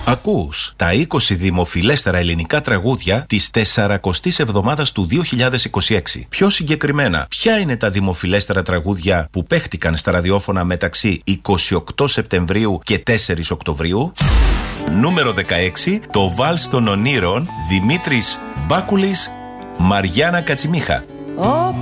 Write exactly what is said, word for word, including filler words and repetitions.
Ακούς τα είκοσι δημοφιλέστερα ελληνικά τραγούδια της τεσσαρακοστής εβδομάδας του δύο χιλιάδες είκοσι έξι. Πιο συγκεκριμένα, ποια είναι τα δημοφιλέστερα τραγούδια που παίχτηκαν στα ραδιόφωνα μεταξύ εικοστή ογδόη Σεπτεμβρίου και τέσσερις Οκτωβρίου? Νούμερο δεκαέξι, το Βάλς των Ονείρων, Δημήτρης Μπάκουλης, Μαριάννα Κατσιμίχα.